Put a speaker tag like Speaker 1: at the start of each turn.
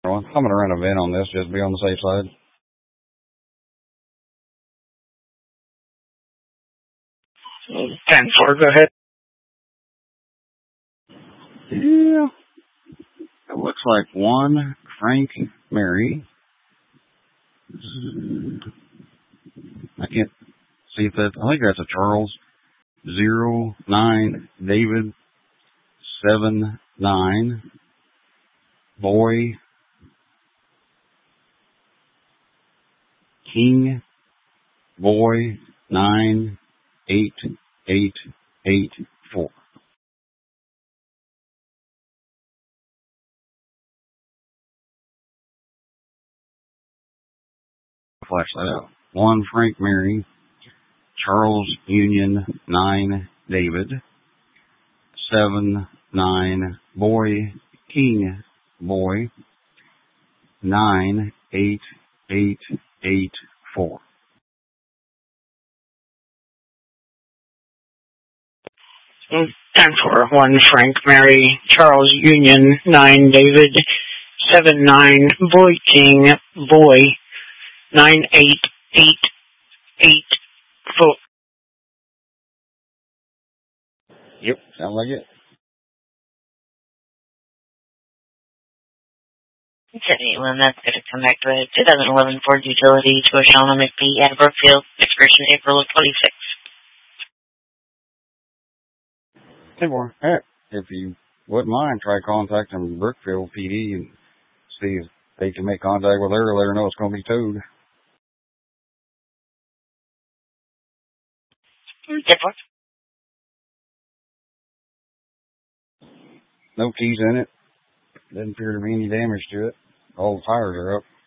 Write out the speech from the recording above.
Speaker 1: I'm going to run a vent on this, just be on the safe side.
Speaker 2: 10-4, go ahead.
Speaker 1: Yeah. It looks like 1 Frank Mary. I can't see if that. I think that's a Charles. 09 David. 79 Boy. King. Boy. 98884. Flash that out. 1 Frank Mary. Charles Union 9 David. 79 Boy King Boy 98884.
Speaker 2: 10-4, 1 Frank Mary Charles Union 9 David 79 Boy King Boy 98884.
Speaker 1: Yep, sounds like it.
Speaker 3: Okay, well, that's going to connect with 2011 Ford Utility to Oshana McBee at Brookfield, expiration April of 26.
Speaker 1: Hey, boy, heck, if you wouldn't mind, try contacting Brookfield PD and see if they can make contact with her, let her know it's going to be towed. No keys in it. Doesn't appear to be any damage to it. All the tires are up.